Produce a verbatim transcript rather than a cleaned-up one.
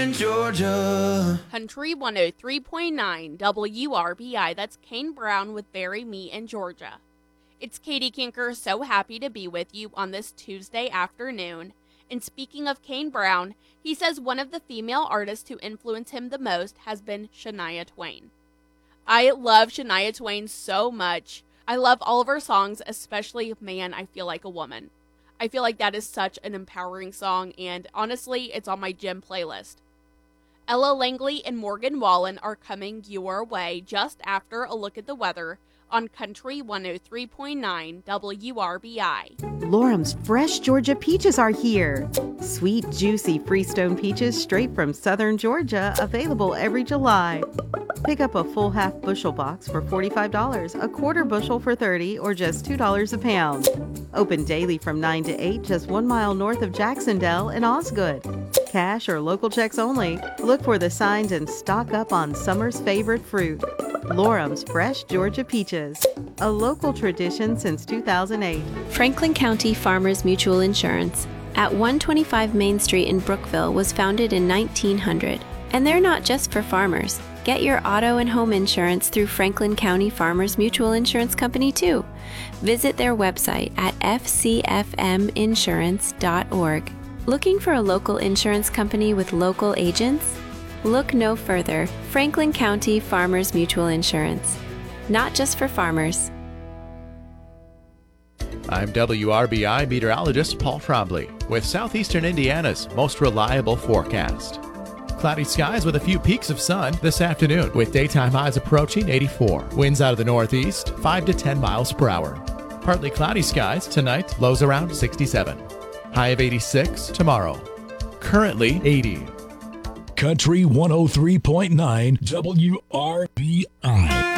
Southern Georgia. Country one oh three point nine W R B I. That's Kane Brown with Bury Me in Georgia. It's Katie Kinker, so happy to be with you on this Tuesday afternoon. And speaking of Kane Brown, he says one of the female artists to influence him the most has been Shania Twain. I love Shania Twain so much. I love all of her songs, especially Man, I Feel Like a Woman. I feel like that is such an empowering song, and honestly, it's on my gym playlist. Ella Langley and Morgan Wallen are coming your way just after a look at the weather on Country one oh three point nine W R B I. Lorum's fresh Georgia peaches are here. Sweet, juicy Freestone peaches straight from southern Georgia, available every July. Pick up a full half bushel box for forty-five dollars, a quarter bushel for thirty dollars, or just two dollars a pound. Open daily from nine to eight, just one mile north of Jacksonville and Osgood. Cash or local checks only. Look for the signs and stock up on summer's favorite fruit. Lorum's Fresh Georgia Peaches, a local tradition since two thousand eight. Franklin County Farmers Mutual Insurance at one twenty-five Main Street in Brookville was founded in nineteen hundred. And they're not just for farmers. Get your auto and home insurance through Franklin County Farmers Mutual Insurance Company too. Visit their website at f c f m insurance dot org. Looking for a local insurance company with local agents? Look no further. Franklin County Farmers Mutual Insurance. Not just for farmers. I'm W R B I meteorologist Paul Trombley with Southeastern Indiana's most reliable forecast. Cloudy skies with a few peaks of sun this afternoon with daytime highs approaching eighty-four. Winds out of the northeast, five to ten miles per hour. Partly cloudy skies tonight, lows around sixty-seven. High of eighty-six tomorrow. Currently eighty. Country one oh three point nine W R B I.